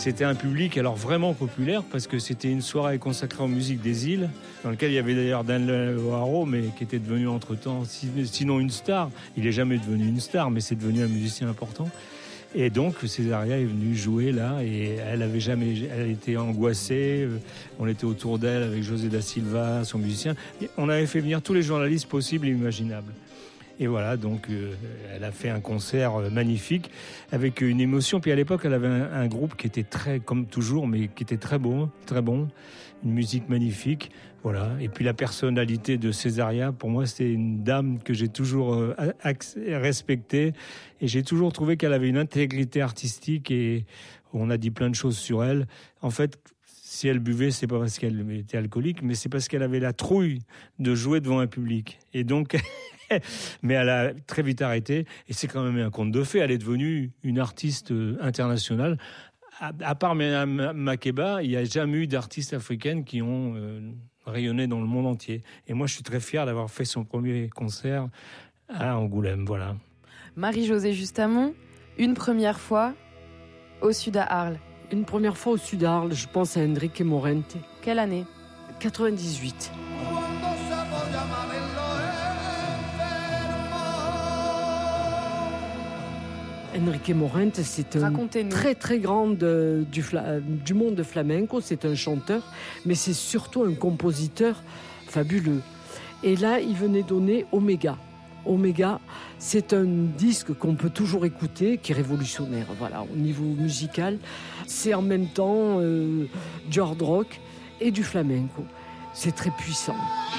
C'était un public alors vraiment populaire parce que c'était une soirée consacrée aux musiques des îles, dans laquelle il y avait d'ailleurs Dan O'Haro, mais qui était devenu entre-temps, sinon une star. Il n'est jamais devenu une star, mais c'est devenu un musicien important. Et donc Césaria est venue jouer là et elle était angoissée. On était autour d'elle avec José da Silva, son musicien. Et on avait fait venir tous les journalistes possibles et imaginables. Et voilà, donc elle a fait un concert magnifique avec une émotion. Puis à l'époque, elle avait un groupe qui était très, comme toujours, mais qui était très bon, une musique magnifique. Voilà. Et puis la personnalité de Césaria, pour moi, c'était une dame que j'ai toujours respectée. Et j'ai toujours trouvé qu'elle avait une intégrité artistique et on a dit plein de choses sur elle. En fait, si elle buvait, c'est pas parce qu'elle était alcoolique, mais c'est parce qu'elle avait la trouille de jouer devant un public. Et donc, mais elle a très vite arrêté. Et c'est quand même un conte de fées. Elle est devenue une artiste internationale. À part Makeba, il n'y a jamais eu d'artistes africaines qui ont rayonné dans le monde entier. Et moi, je suis très fier d'avoir fait son premier concert à Angoulême. Voilà. Marie-Josée Justamont, une première fois au Sud à Arles. Une première fois au Sud d'Arles, je pense à Enrique Morente. Quelle année ? 98. Enrique Morente, c'est un très très grand du monde flamenco. C'est un chanteur, mais c'est surtout un compositeur fabuleux. Et là, il venait donner Omega. Omega, c'est un disque qu'on peut toujours écouter, qui est révolutionnaire, voilà, au niveau musical. C'est en même temps du hard rock et du flamenco. C'est très puissant.